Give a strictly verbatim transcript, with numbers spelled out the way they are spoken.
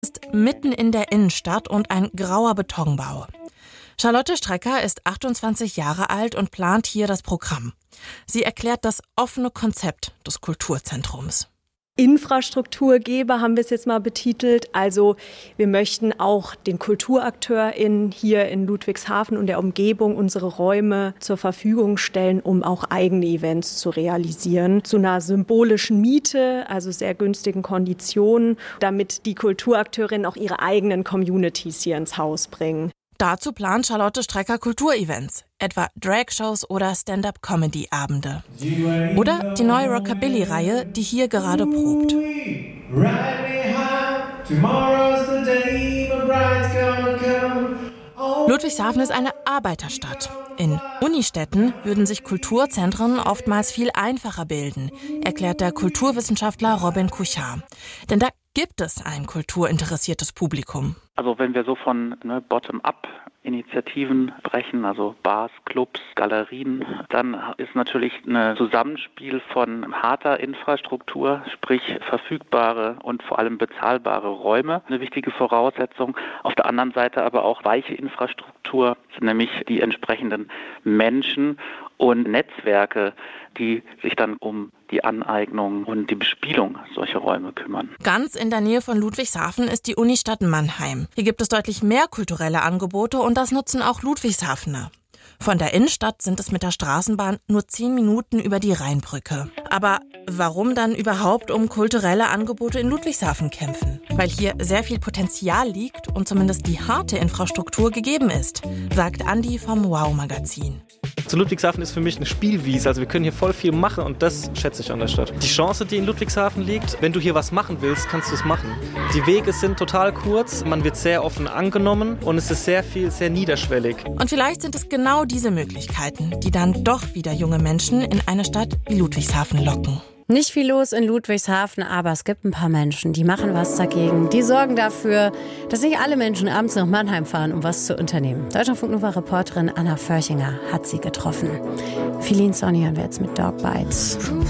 ist mitten in der Innenstadt und ein grauer Betonbau. Charlotte Strecker ist achtundzwanzig Jahre alt und plant hier das Programm. Sie erklärt das offene Konzept des Kulturzentrums. Infrastrukturgeber haben wir es jetzt mal betitelt. Also wir möchten auch den KulturakteurInnen hier in Ludwigshafen und der Umgebung unsere Räume zur Verfügung stellen, um auch eigene Events zu realisieren. Zu einer symbolischen Miete, also sehr günstigen Konditionen, damit die KulturakteurInnen auch ihre eigenen Communities hier ins Haus bringen. Dazu plant Charlotte Strecker Kulturevents, etwa Dragshows oder Stand-up-Comedy-Abende. Oder die neue Rockabilly-Reihe, die hier gerade probt. Ludwigshafen ist eine Arbeiterstadt. In Unistädten würden sich Kulturzentren oftmals viel einfacher bilden, erklärt der Kulturwissenschaftler Robin Kuchar. Denn da gibt es ein kulturinteressiertes Publikum. Also wenn wir so von ne, Bottom-up-Initiativen sprechen, also Bars, Clubs, Galerien, dann ist natürlich ein Zusammenspiel von harter Infrastruktur, sprich verfügbare und vor allem bezahlbare Räume, eine wichtige Voraussetzung. Auf der anderen Seite aber auch weiche Infrastruktur, nämlich die entsprechenden Menschen und Netzwerke, die sich dann um die Aneignung und die Bespielung solcher Räume kümmern. Ganz in der Nähe von Ludwigshafen ist die Unistadt Mannheim. Hier gibt es deutlich mehr kulturelle Angebote und das nutzen auch Ludwigshafener. Von der Innenstadt sind es mit der Straßenbahn nur zehn Minuten über die Rheinbrücke. Aber warum dann überhaupt um kulturelle Angebote in Ludwigshafen kämpfen? Weil hier sehr viel Potenzial liegt und zumindest die harte Infrastruktur gegeben ist, sagt Andi vom Wow-Magazin. So Ludwigshafen ist für mich eine Spielwiese, also wir können hier voll viel machen und das schätze ich an der Stadt. Die Chance, die in Ludwigshafen liegt, wenn du hier was machen willst, kannst du es machen. Die Wege sind total kurz, man wird sehr offen angenommen und es ist sehr viel, sehr niederschwellig. Und vielleicht sind es genau diese Möglichkeiten, die dann doch wieder junge Menschen in eine Stadt wie Ludwigshafen locken. Nicht viel los in Ludwigshafen, aber es gibt ein paar Menschen, die machen was dagegen. Die sorgen dafür, dass nicht alle Menschen abends nach Mannheim fahren, um was zu unternehmen. Deutschlandfunk-Nova-Reporterin Anna Förchinger hat sie getroffen. Feline Sonny hören wir jetzt mit Dog Bites.